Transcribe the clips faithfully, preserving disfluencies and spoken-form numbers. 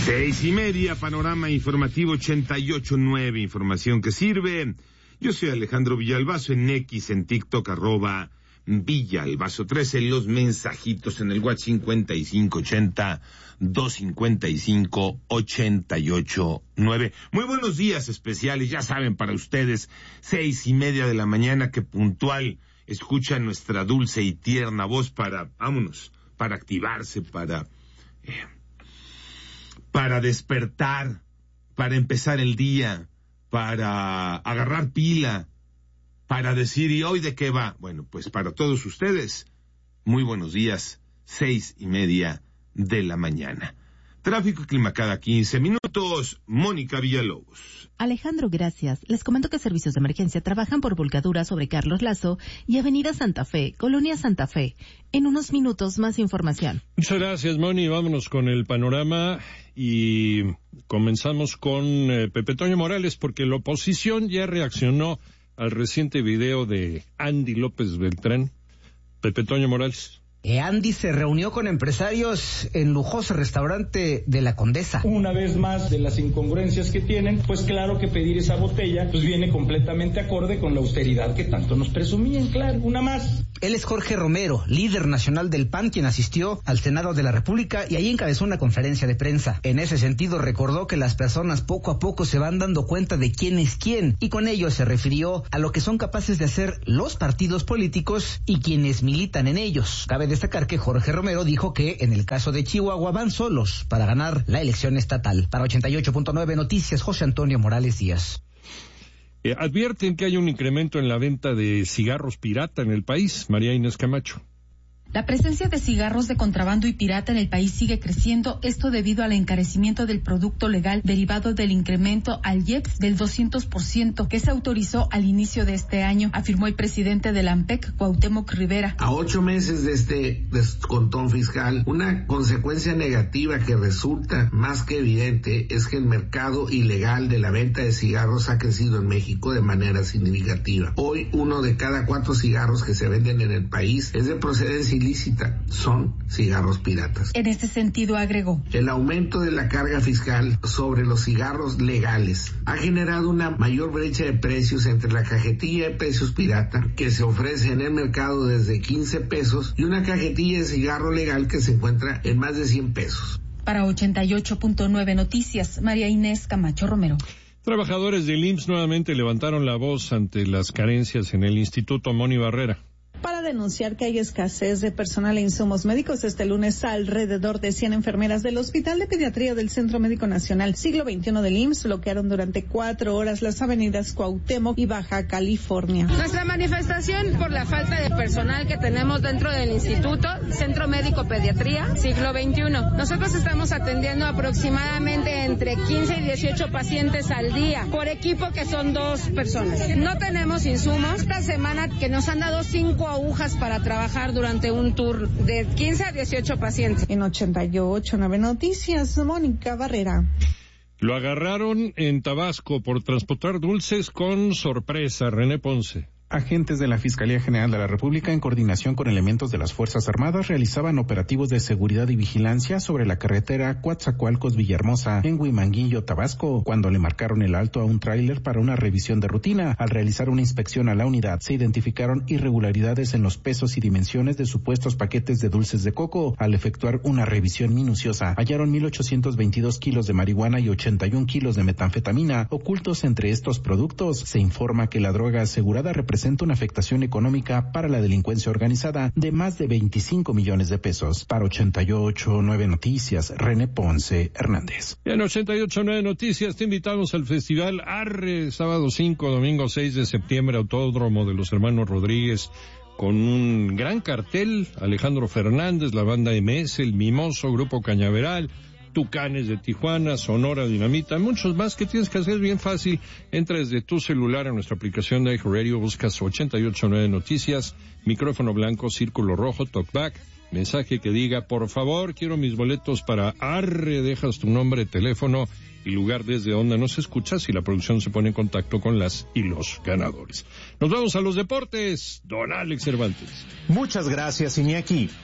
Seis y media, panorama informativo ochenta y ocho nueve, información que sirve. Yo soy Alejandro Villalbazo, en X, en TikTok, arroba Villalbazo trece, los mensajitos en el WhatsApp cincuenta y cinco ochenta, doscientos cincuenta y cinco, ochenta y ocho nueve. Muy buenos días especiales, ya saben, para ustedes, seis y media de la mañana, que puntual escuchan nuestra dulce y tierna voz para, vámonos, para activarse, para... Eh, para despertar, para empezar el día, para agarrar pila, para decir, ¿y hoy de qué va? Bueno, pues para todos ustedes, muy buenos días, seis y media de la mañana. Tráfico y clima cada quince minutos, Mónica Villalobos. Alejandro, gracias. Les comento que servicios de emergencia trabajan por volcadura sobre Carlos Lazo y Avenida Santa Fe, Colonia Santa Fe. En unos minutos, más información. Muchas gracias, Moni. Vámonos con el panorama y comenzamos con eh, Pepe Toño Morales, porque la oposición ya reaccionó al reciente video de Andy López Beltrán. Pepe Toño Morales. Andy se reunió con empresarios en lujoso restaurante de la Condesa. Una vez más, de las incongruencias que tienen, pues claro que pedir esa botella pues viene completamente acorde con la austeridad que tanto nos presumían, claro, una más. Él es Jorge Romero, líder nacional del P A N, quien asistió al Senado de la República y ahí encabezó una conferencia de prensa. En ese sentido, recordó que las personas poco a poco se van dando cuenta de quién es quién, y con ello se refirió a lo que son capaces de hacer los partidos políticos y quienes militan en ellos. Cabe destacar que Jorge Romero dijo que en el caso de Chihuahua van solos para ganar la elección estatal. Para ochenta y ocho punto nueve Noticias, José Antonio Morales Díaz. Eh, advierten que hay un incremento en la venta de cigarros pirata en el país. María Inés Camacho. La presencia de cigarros de contrabando y pirata en el país sigue creciendo, esto debido al encarecimiento del producto legal derivado del incremento al I E P S del doscientos por ciento que se autorizó al inicio de este año, afirmó el presidente de la AMPEC, Cuauhtémoc Rivera. A ocho meses de este descontón fiscal, una consecuencia negativa que resulta más que evidente es que el mercado ilegal de la venta de cigarros ha crecido en México de manera significativa. Hoy, uno de cada cuatro cigarros que se venden en el país es de procedencia ilícita, son cigarros piratas. En este sentido, agregó: el aumento de la carga fiscal sobre los cigarros legales ha generado una mayor brecha de precios entre la cajetilla de precios pirata que se ofrece en el mercado desde quince pesos y una cajetilla de cigarro legal que se encuentra en más de cien pesos. Para ochenta y ocho punto nueve Noticias, María Inés Camacho Romero. Trabajadores del I M S S nuevamente levantaron la voz ante las carencias en el Instituto Moni Barrera. Para denunciar que hay escasez de personal e insumos médicos, este lunes alrededor de cien enfermeras del Hospital de Pediatría del Centro Médico Nacional Siglo veintiuno del I M S S bloquearon durante cuatro horas las avenidas Cuauhtémoc y Baja California. Nuestra manifestación por la falta de personal que tenemos dentro del Instituto Centro Médico Pediatría Siglo veintiuno. Nosotros estamos atendiendo aproximadamente entre quince y dieciocho pacientes al día por equipo, que son dos personas. No tenemos insumos. Esta semana que nos han dado cinco agujas para trabajar durante un tour de quince a dieciocho pacientes. En ochenta y ocho punto nueve Noticias, Mónica Barrera. Lo agarraron en Tabasco por transportar dulces con sorpresa. René Ponce. Agentes de la Fiscalía General de la República, en coordinación con elementos de las Fuerzas Armadas, realizaban operativos de seguridad y vigilancia sobre la carretera Coatzacoalcos-Villahermosa, en Huimanguillo, Tabasco, cuando le marcaron el alto a un tráiler para una revisión de rutina. Al realizar una inspección a la unidad, se identificaron irregularidades en los pesos y dimensiones de supuestos paquetes de dulces de coco. Al efectuar una revisión minuciosa, hallaron mil ochocientos veintidós kilos de marihuana y ochenta y un kilos de metanfetamina ocultos entre estos productos. Se informa que la droga asegurada representa presenta una afectación económica para la delincuencia organizada de más de veinticinco millones de pesos. Para ochenta y ocho punto nueve Noticias, René Ponce Hernández. En ochenta y ocho punto nueve Noticias te invitamos al Festival Arre, sábado cinco, domingo seis de septiembre, Autódromo de los Hermanos Rodríguez, con un gran cartel: Alejandro Fernández, la banda M S, El Mimoso, Grupo Cañaveral, Tucanes de Tijuana, Sonora Dinamita, muchos más. Que tienes que hacer bien fácil. Entra desde tu celular a nuestra aplicación de iHeartRadio, buscas ochenta y ocho punto nueve Noticias, micrófono blanco, círculo rojo, talkback, mensaje que diga: por favor, quiero mis boletos para Arre, dejas tu nombre, teléfono y lugar desde donde nos escuchas, y la producción se pone en contacto con las y los ganadores. Nos vamos a los deportes. Don Alex Cervantes. Muchas gracias, Iñaki.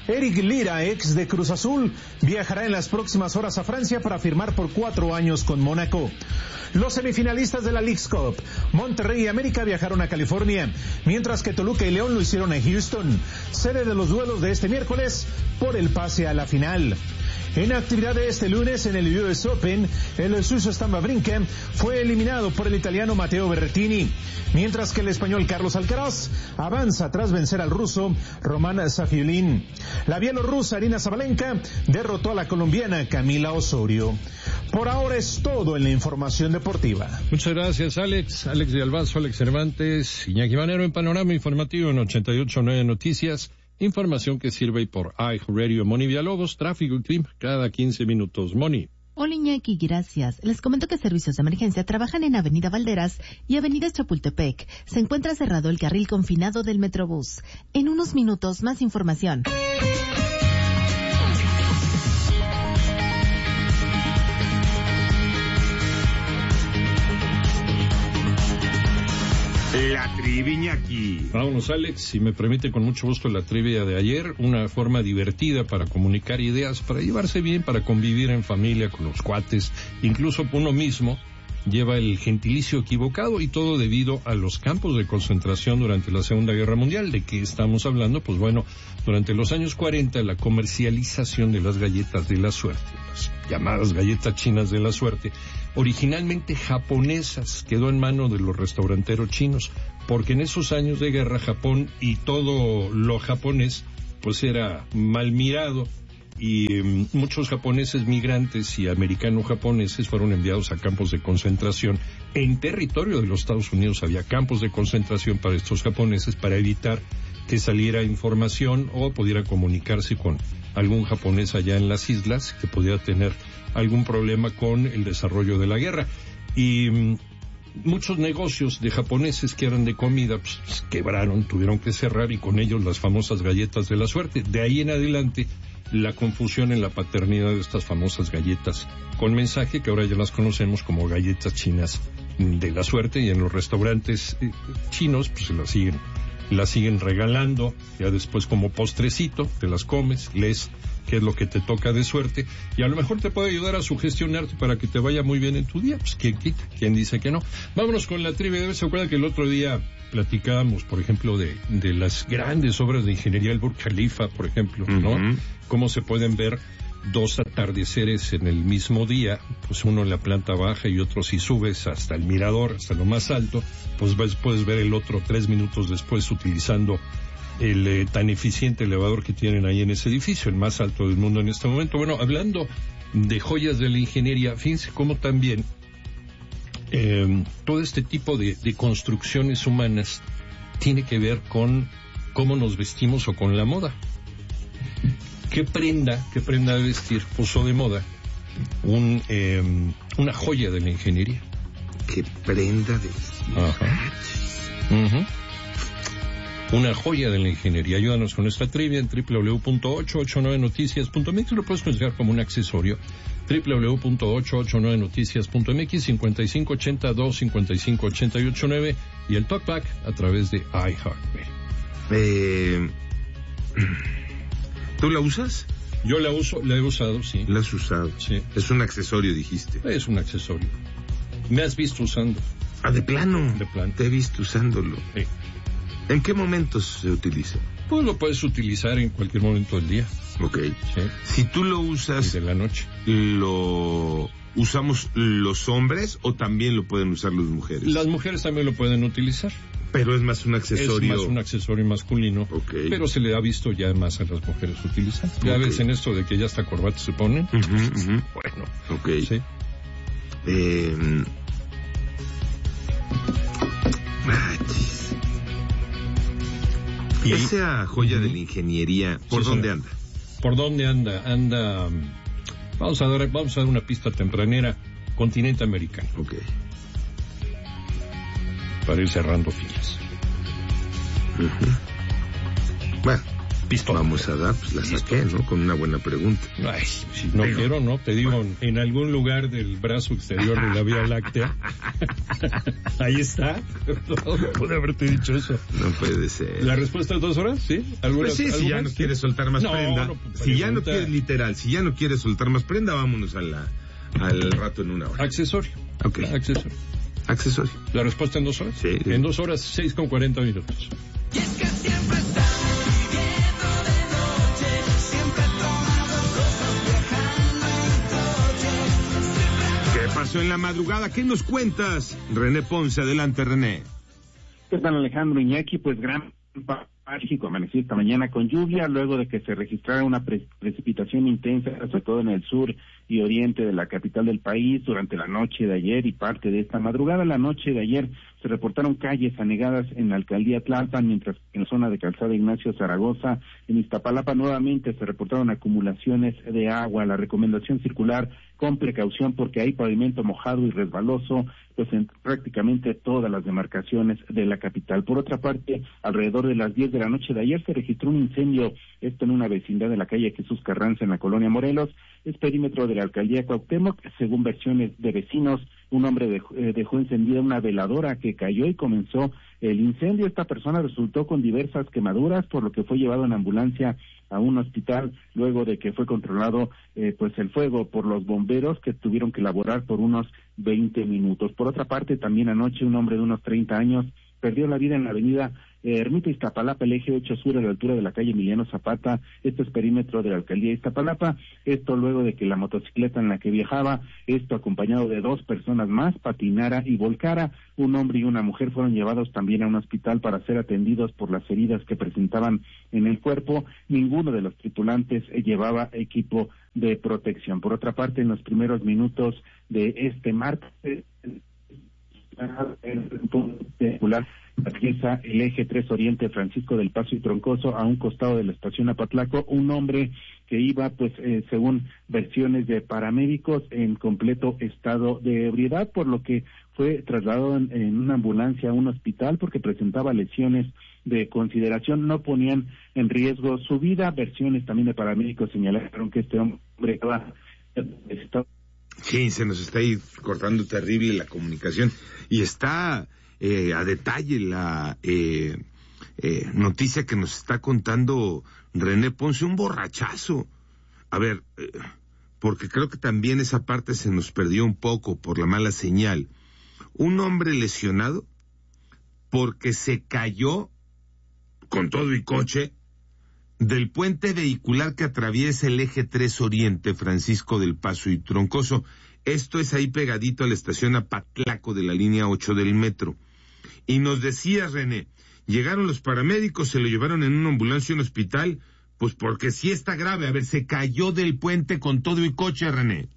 Eric Lira, ex de Cruz Azul, viajará en las próximas horas a Francia para firmar por cuatro años con Mónaco. Los semifinalistas de la Leagues Cup, Monterrey y América, viajaron a California, mientras que Toluca y León lo hicieron en Houston, sede de los duelos de este miércoles por el pase a la final. En actividad de este lunes en el U S Open, el suizo Stan Wawrinka fue eliminado por el italiano Matteo Berrettini, mientras que el español Carlos Alcaraz avanza tras vencer al ruso Roman Safiullin. La bielorrusa Arina Sabalenka derrotó a la colombiana Camila Osorio. Por ahora es todo en la información deportiva. Muchas gracias, Alex. Alex de Albazo, Alex Cervantes, Iñaki Manero en Panorama Informativo en ochenta y ocho punto nueve Noticias. Información que sirve por iHeartRadio. Moni Villalobos, tráfico y clima cada quince minutos. Moni. Hola Iñaki, gracias. Les comento que servicios de emergencia trabajan en Avenida Valderas y Avenida Chapultepec. Se encuentra cerrado el carril confinado del Metrobús. En unos minutos, más información. La trivia aquí. Vámonos, Alex, si me permite, con mucho gusto la trivia de ayer, una forma divertida para comunicar ideas, para llevarse bien, para convivir en familia con los cuates, incluso uno mismo lleva el gentilicio equivocado, y todo debido a los campos de concentración durante la Segunda Guerra Mundial. ¿De qué estamos hablando? Pues bueno, durante los años cuarenta, la comercialización de las galletas de la suerte, las llamadas galletas chinas de la suerte, originalmente japonesas, quedó en mano de los restauranteros chinos, porque en esos años de guerra Japón y todo lo japonés pues era mal mirado, y eh, muchos japoneses migrantes y americano-japoneses fueron enviados a campos de concentración. En territorio de los Estados Unidos había campos de concentración para estos japoneses, para evitar que saliera información o pudiera comunicarse con algún japonés allá en las islas que pudiera tener algún problema con el desarrollo de la guerra. Y mmm, muchos negocios de japoneses que eran de comida pues, quebraron, tuvieron que cerrar, y con ellos las famosas galletas de la suerte. De ahí en adelante la confusión en la paternidad de estas famosas galletas con mensaje, que ahora ya las conocemos como galletas chinas de la suerte, y en los restaurantes eh, chinos pues se las siguen las siguen regalando, ya después como postrecito, te las comes, lees qué es lo que te toca de suerte, y a lo mejor te puede ayudar a sugestionarte para que te vaya muy bien en tu día. Pues quién quita, quién dice que no. Vámonos con la trivia. ¿Se acuerdan que el otro día platicábamos, por ejemplo, de, de las grandes obras de ingeniería, el Burj Khalifa, por ejemplo, ¿no? Uh-huh. Cómo se pueden ver dos atardeceres en el mismo día, pues uno en la planta baja y otro, si subes hasta el mirador, hasta lo más alto, pues ves, puedes ver el otro tres minutos después utilizando el eh, tan eficiente elevador que tienen ahí en ese edificio, el más alto del mundo en este momento. Bueno, hablando de joyas de la ingeniería, fíjense cómo también eh, todo este tipo de, de construcciones humanas tiene que ver con cómo nos vestimos o con la moda. ¿Qué prenda, qué prenda de vestir puso de moda un eh, una joya de la ingeniería? ¿Qué prenda de vestir? Ajá. Uh-huh. Una joya de la ingeniería. Ayúdanos con nuestra trivia en doble u doble u doble u punto ocho ocho nueve noticias punto m x. Lo puedes considerar como un accesorio. doble u doble u doble u punto ocho ocho nueve noticias punto m x, cincuenta y cinco ochenta y dos cincuenta y cinco ochenta y ocho nueve, y el talkback a través de iHeartRadio. Eh... ¿Tú la usas? Yo la uso, la he usado, sí. ¿La has usado? Sí. Es un accesorio, dijiste. Es un accesorio. Me has visto usando. Ah, ¿de plano? De plano. Te he visto usándolo. Sí. ¿En qué momentos se utiliza? Pues lo puedes utilizar en cualquier momento del día. Ok. Sí. Si tú lo usas... Y de la noche. ¿Lo usamos los hombres o también lo pueden usar las mujeres? Las mujeres también lo pueden utilizar. Pero es más un accesorio... Es más un accesorio masculino, okay. Pero se le ha visto ya más a las mujeres utilizar. Ya okay. ves en esto de que ya hasta corbata se ponen. Uh-huh, uh-huh. Bueno. Ok. Sí. Eh... ¿Y esa joya uh-huh. de la ingeniería, por sí, dónde anda? ¿Por dónde anda? Anda... Vamos a dar, vamos a dar una pista tempranera. Continente americano. Ok. Para ir cerrando filas. Uh-huh. Bueno, pistola. Vamos a dar, pues la saqué, ¿no? Con una buena pregunta. Ay, si no Pero, quiero, ¿no? Te digo, bueno. En algún lugar del brazo exterior de la Vía Láctea. Ahí está. No pude haberte dicho eso. No puede ser. ¿La respuesta es dos horas? ¿Sí? Pues sí, si ya no ¿sí? quieres soltar más no, prenda. No, si ya no quieres, literal, si ya no quieres soltar más prenda, vámonos a la, al rato en una hora. Accesorio. Ok. Accesorio. Accesorio. ¿La respuesta en dos horas? Sí. En dos horas, seis con cuarenta minutos. Y es que siempre estamos viviendo de noche, siempre tomando cosas, viajando en coche. ¿Qué pasó en la madrugada? ¿Qué nos cuentas? René Ponce, adelante, René. ¿Qué tal, Alejandro Iñaki? Pues gran México amaneció esta mañana con lluvia, luego de que se registrara una pre- precipitación intensa, sobre todo en el sur y oriente de la capital del país, durante la noche de ayer y parte de esta madrugada. La noche de ayer se reportaron calles anegadas en la alcaldía Tlalpan, mientras que en la zona de Calzada Ignacio Zaragoza, en Iztapalapa, nuevamente se reportaron acumulaciones de agua. La recomendación circular con precaución porque hay pavimento mojado y resbaloso, pues en prácticamente todas las demarcaciones de la capital. Por otra parte, alrededor de las diez de la noche de ayer se registró un incendio, esto en una vecindad de la calle Jesús Carranza, en la colonia Morelos, es perímetro de la alcaldía Cuauhtémoc. Según versiones de vecinos, un hombre dejó, eh, dejó encendida una veladora que cayó y comenzó el incendio. Esta persona resultó con diversas quemaduras, por lo que fue llevado en ambulancia a un hospital, luego de que fue controlado eh, pues el fuego por los bomberos, que tuvieron que laborar por unos veinte minutos. Por otra parte, también anoche un hombre de unos treinta años perdió la vida en la avenida eh, Ermita Iztapalapa, el eje ocho sur, a la altura de la calle Emiliano Zapata. Esto es perímetro de la alcaldía de Iztapalapa. Esto luego de que la motocicleta en la que viajaba, esto acompañado de dos personas más, patinara y volcara. Un hombre y una mujer fueron llevados también a un hospital para ser atendidos por las heridas que presentaban en el cuerpo. Ninguno de los tripulantes eh, llevaba equipo de protección. Por otra parte, en los primeros minutos de este martes, atraviesa el eje tres Oriente Francisco del Paso y Troncoso, a un costado de la estación Apatlaco, un hombre que iba, pues, eh, según versiones de paramédicos, en completo estado de ebriedad, por lo que fue trasladado en, en una ambulancia a un hospital porque presentaba lesiones de consideración, no ponían en riesgo su vida. Versiones también de paramédicos señalaron que este hombre estaba... estaba Sí, se nos está ahí cortando terrible la comunicación y está eh, a detalle la eh, eh, noticia que nos está contando René Ponce, un borrachazo. A ver, eh, porque creo que también esa parte se nos perdió un poco por la mala señal. Un hombre lesionado porque se cayó con todo y coche del puente vehicular que atraviesa el eje tres Oriente, Francisco del Paso y Troncoso. Esto es ahí pegadito a la estación Apatlaco de la línea ocho del metro. Y nos decía René, llegaron los paramédicos, se lo llevaron en una ambulancia a un hospital, pues porque sí está grave. A ver, se cayó del puente con todo y coche, René.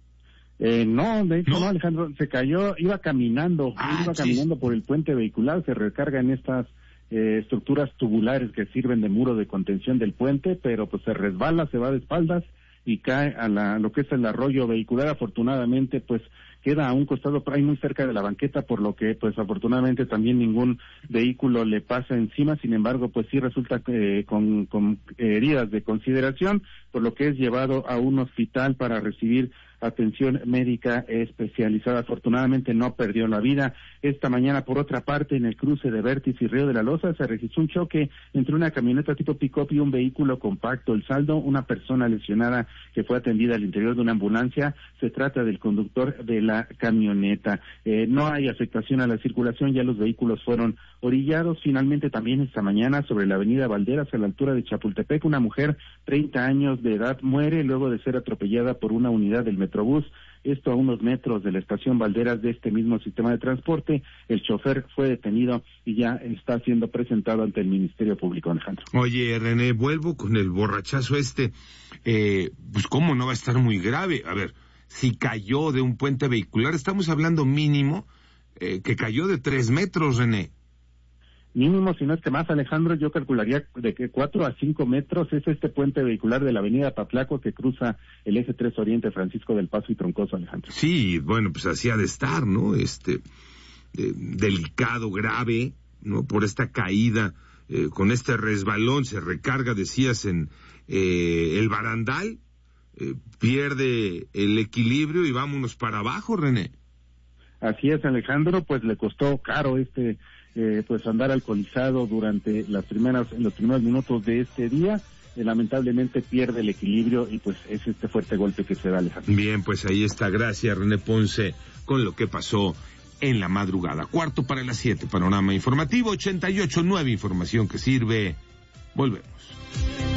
Eh, no, de hecho no, no Alejandro, se cayó, iba caminando, ah, iba chis. caminando por el puente vehicular, se recarga en estas Eh, estructuras tubulares que sirven de muro de contención del puente, pero pues se resbala, se va de espaldas y cae a la, lo que es el arroyo vehicular. Afortunadamente, pues queda a un costado, ahí muy cerca de la banqueta, por lo que pues afortunadamente también ningún vehículo le pasa encima. Sin embargo, pues sí resulta eh, con, con heridas de consideración, por lo que es llevado a un hospital para recibir atención médica especializada. Afortunadamente no perdió la vida. Esta mañana, por otra parte, en el cruce de Vértiz y Río de la Loza, se registró un choque entre una camioneta tipo pick-up y un vehículo compacto. El saldo, una persona lesionada que fue atendida al interior de una ambulancia. Se trata del conductor de la camioneta. Eh, no hay afectación a la circulación, ya los vehículos fueron orillados. Finalmente, también esta mañana, sobre la avenida Valderas, a la altura de Chapultepec, una mujer, treinta años de edad, muere luego de ser atropellada por una unidad del Metrobús. Esto a unos metros de la estación Valderas de este mismo sistema de transporte. El chofer fue detenido y ya está siendo presentado ante el Ministerio Público, Alejandro. Oye, René, vuelvo con el borrachazo este. Eh, pues cómo no va a estar muy grave. A ver, si cayó de un puente vehicular, estamos hablando mínimo eh, que cayó de tres metros, René. Mínimo, si no es que más, Alejandro, yo calcularía de que cuatro a cinco metros es este puente vehicular de la avenida Patlaco que cruza el eje tres Oriente, Francisco del Paso y Troncoso, Alejandro. Sí, bueno, pues así ha de estar, ¿no? Este, eh, delicado, grave, ¿no? Por esta caída eh, con este resbalón, se recarga, decías, en eh, el barandal, eh, pierde el equilibrio y vámonos para abajo, René. Así es, Alejandro, pues le costó caro este, eh, pues andar alcoholizado durante las primeras, en los primeros minutos de este día. Eh, lamentablemente pierde el equilibrio y pues es este fuerte golpe que se da, Alejandro. Bien, pues ahí está, gracias René Ponce con lo que pasó en la madrugada. Cuarto para las siete, panorama informativo ochenta y ocho nueve, información que sirve. Volvemos.